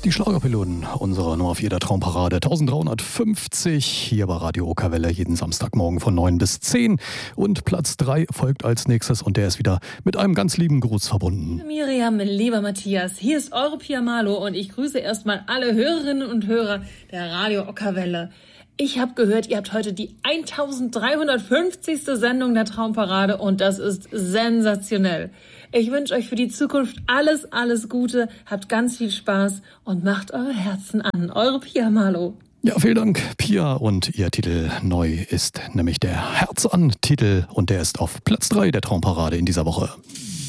Die Schlagerpiloten unserer Nummer 4 der Traumparade 1350 hier bei Radio Okerwelle jeden Samstagmorgen von 9 bis 10. Und Platz 3 folgt als nächstes und der ist wieder mit einem ganz lieben Gruß verbunden. Liebe Miriam, lieber Matthias, hier ist eure Pia Malo und ich grüße erstmal alle Hörerinnen und Hörer der Radio Okerwelle. Ich habe gehört, ihr habt heute die 1350. Sendung der Traumparade und das ist sensationell. Ich wünsche euch für die Zukunft alles Gute, habt ganz viel Spaß und macht eure Herzen an. Eure Pia Malo. Ja, vielen Dank, Pia. Und ihr Titel neu ist nämlich der Herz an Titel und der ist auf Platz 3 der Traumparade in dieser Woche.